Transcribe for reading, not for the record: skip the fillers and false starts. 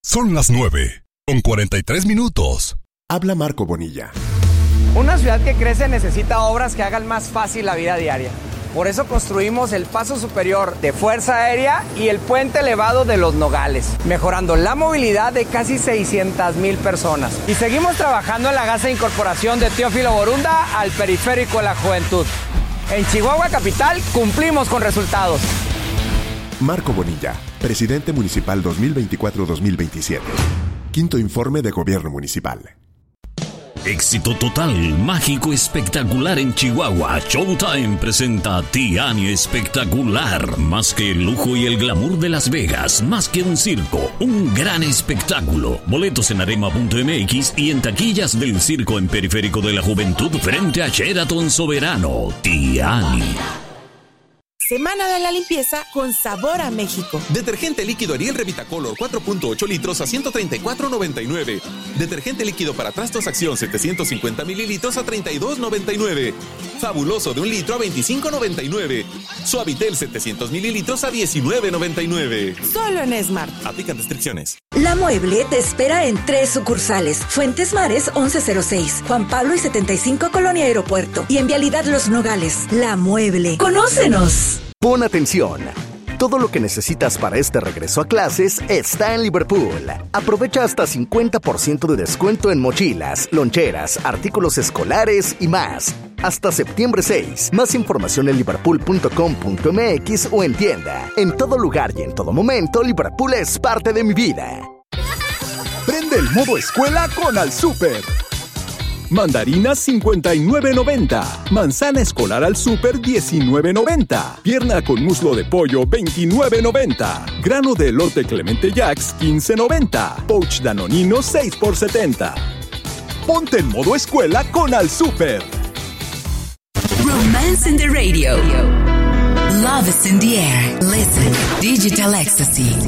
Son las 9:43. Habla Marco Bonilla. Una ciudad que crece necesita obras que hagan más fácil la vida diaria. Por eso construimos el paso superior de Fuerza Aérea y el puente elevado de Los Nogales, mejorando la movilidad de casi 600,000 personas. Y seguimos trabajando en la gasa de incorporación de Teófilo Borunda al periférico de la juventud. En Chihuahua Capital cumplimos con resultados. Marco Bonilla, presidente municipal 2024-2027. Quinto informe de gobierno municipal. Éxito total, mágico, espectacular en Chihuahua. Showtime presenta Tiani Espectacular. Más que el lujo y el glamour de Las Vegas, más que un circo, un gran espectáculo. Boletos en arema.mx y en taquillas del circo en Periférico de la Juventud frente a Sheraton Soberano. Tiani. Semana de la limpieza con sabor a México. Detergente líquido Ariel Revitacolor 4.8 litros a $134.99. Detergente líquido para trastos Acción 750 mililitros a $32.99. Fabuloso de 1 litro a $25.99. Suavitel 700 mililitros a $19.99. Solo en Smart. Aplican restricciones. La Mueble te espera en 3 sucursales. Fuentes Mares 1106, Juan Pablo y 75 Colonia Aeropuerto y en Vialidad Los Nogales. La Mueble. ¡Conócenos! Pon atención. Todo lo que necesitas para este regreso a clases está en Liverpool. Aprovecha hasta 50% de descuento en mochilas, loncheras, artículos escolares y más. Hasta septiembre 6. Más información en liverpool.com.mx o en tienda. En todo lugar y en todo momento, Liverpool es parte de mi vida. Prende el modo escuela con Al Súper. Mandarina 59.90. Manzana escolar al súper 19.90. Pierna con muslo de pollo 29.90. Grano de elote Clemente Jacks 15.90. Pouch Danonino 6 por $70. Ponte en modo escuela con Al Súper. Romance in the radio. Love is in the air. Listen. Digital Ecstasy.